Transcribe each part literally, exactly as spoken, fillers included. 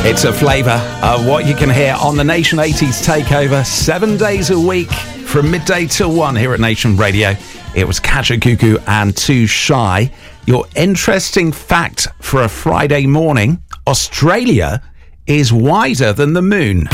It's a flavour of what you can hear on the Nation eighties Takeover, seven days a week from midday till one here at Nation Radio. It was Kaja Cuckoo and Too Shy. Your interesting fact for a Friday morning: Australia is wider than the moon.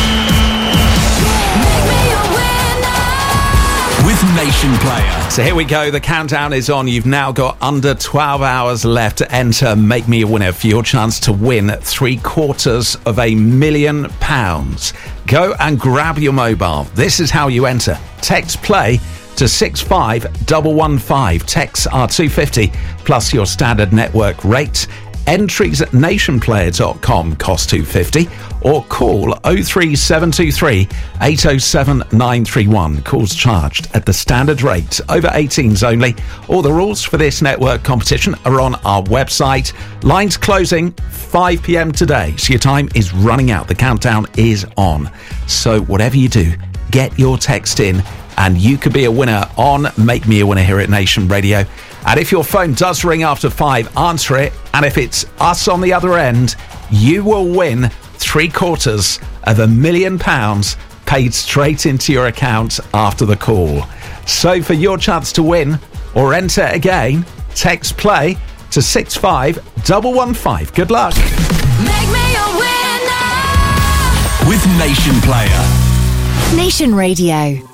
With Nation Player. So here we go. The countdown is on. You've now got under twelve hours left to enter Make Me a Winner for your chance to win three quarters of a million pounds. Go and grab your mobile. This is how you enter. Text play to six five one one five. Texts are two pounds fifty plus your standard network rate. Entries at nation player dot com cost two pounds fifty, or call oh three seven two three eight oh seven nine three one. Calls charged at the standard rate. Over eighteens only. All the rules for this network competition are on our website. Lines closing five p.m. today, so your time is running out. The countdown is on. So whatever you do, get your text in and you could be a winner on Make Me a Winner here at Nation Radio. And if your phone does ring after five, answer it. And if it's us on the other end, you will win three quarters of a million pounds paid straight into your account after the call. So for your chance to win or enter again, text play to six five one one five. Good luck. Make me a winner with Nation Player. Nation Radio.